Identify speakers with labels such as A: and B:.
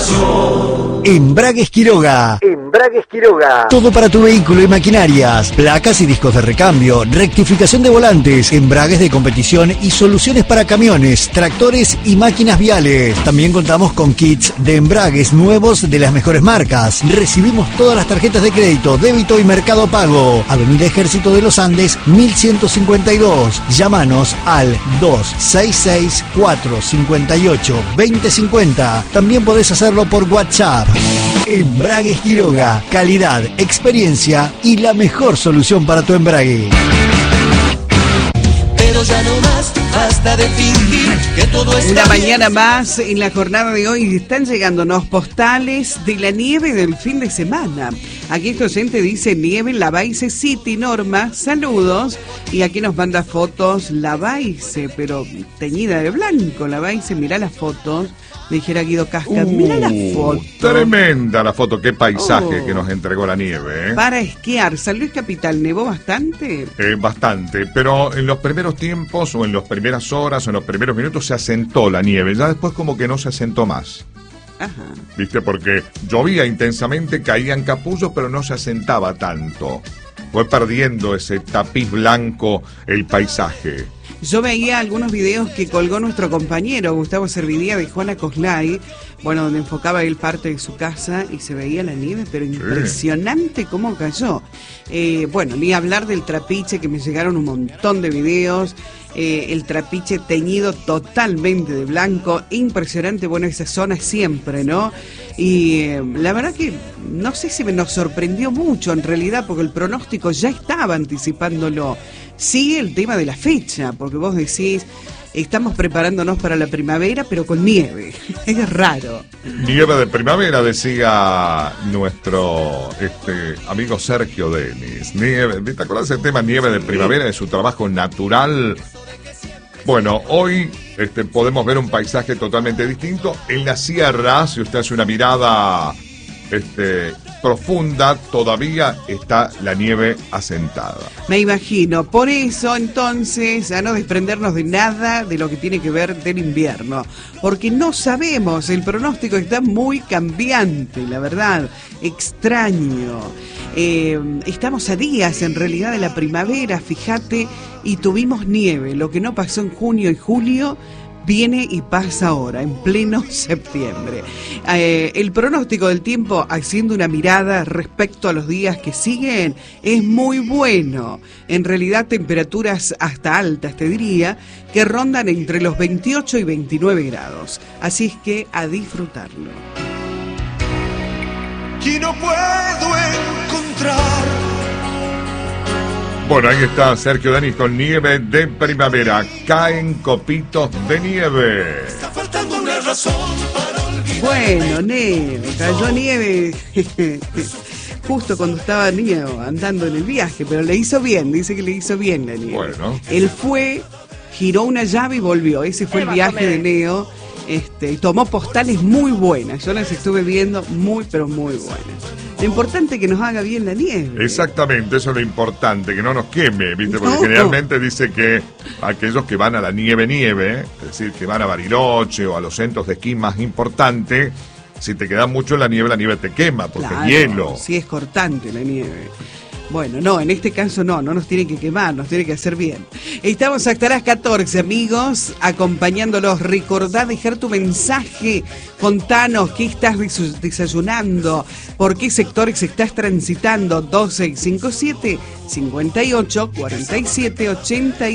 A: Embragues Quiroga. Embragues Quiroga. Todo para tu vehículo y maquinarias. Placas y discos de recambio, rectificación de volantes, embragues de competición y soluciones para camiones, tractores y máquinas viales. También contamos con kits de embragues nuevos de las mejores marcas. Recibimos todas las tarjetas de crédito, débito y Mercado Pago. Avenida Ejército de los Andes, 1152. Llámanos al 266-458-2050. También podés hacerlo por WhatsApp. Embragues Quiroga, calidad, experiencia y la mejor solución para tu embrague.
B: Pero ya no más, basta de fingir que todo está
C: Una
B: bien.
C: mañana más en la jornada de hoy están llegándonos postales de la nieve del fin de semana. Aquí este oyente dice nieve en Lavaise City, Norma, saludos. Y aquí nos manda fotos Lavaise, pero teñida de blanco. Lavaise, mirá las fotos. Me dijera Guido Casca, mira la foto.
D: Tremenda la foto, qué paisaje que nos entregó la nieve.
C: Para esquiar, San Luis Capital, ¿nevó bastante?
D: Bastante, pero en los primeros tiempos o en las primeras horas o en los primeros minutos se asentó la nieve, ya después como que no se asentó más.
C: Ajá.
D: ¿Viste? Porque llovía intensamente, caían capullos, pero no se asentaba tanto. Fue perdiendo ese tapiz blanco el paisaje.
C: Yo veía algunos videos que colgó nuestro compañero Gustavo Servidía de Juana Coslay, bueno, donde enfocaba él parte de su casa y se veía la nieve, pero impresionante cómo cayó. Bueno, ni hablar del trapiche, que me llegaron un montón de videos, el trapiche teñido totalmente de blanco, impresionante, bueno, esa zona siempre, ¿no? Y la verdad que no sé si nos sorprendió mucho en realidad, porque el pronóstico ya estaba anticipándolo. Sigue el tema de la fecha, porque vos decís, estamos preparándonos para la primavera, pero con nieve. Es raro.
D: Nieve de primavera, decía nuestro amigo Sergio Denis. Nieve, ¿te acuerdas del tema nieve de primavera, de su trabajo natural? Bueno, hoy podemos ver un paisaje totalmente distinto. En la sierra, si usted hace una mirada profunda, todavía está la nieve asentada.
C: Me imagino, por eso entonces a no desprendernos de nada de lo que tiene que ver del invierno, porque no sabemos, el pronóstico está muy cambiante, la verdad, extraño. Estamos a días en realidad de la primavera, fíjate, y tuvimos nieve, lo que no pasó en junio y julio viene y pasa ahora, en pleno septiembre. El pronóstico del tiempo, haciendo una mirada respecto a los días que siguen, es muy bueno. En realidad, temperaturas hasta altas, te diría, que rondan entre los 28 y 29 grados. Así es que a disfrutarlo.
B: Y no puedo encontrar.
D: Bueno, ahí está Sergio Denis con nieve de primavera. Caen copitos de nieve.
B: Está faltando una razón para olvidar.
C: Bueno, nieve, cayó nieve justo cuando estaba Neo andando en el viaje, pero le hizo bien, dice que le hizo bien la nieve.
D: Bueno.
C: Él fue, giró una llave y volvió. Ese fue el viaje de Neo. Y tomó postales muy buenas. Yo las estuve viendo muy, pero muy buenas. Lo importante es que nos haga bien la nieve.
D: Exactamente, eso es lo importante, que no nos queme, ¿viste? Porque
C: No.
D: generalmente dice que aquellos que van a la nieve, es decir, que van a Bariloche o a los centros de esquí más importantes, si te queda mucho en la nieve te quema, porque
C: Claro,
D: es hielo.
C: sí, es cortante la nieve. Bueno, no, en este caso no nos tiene que quemar, nos tiene que hacer bien. Estamos hasta las 14, amigos, acompañándolos. Recordá dejar tu mensaje, contanos qué estás desayunando, por qué sectores estás transitando. 2657 58 47 80.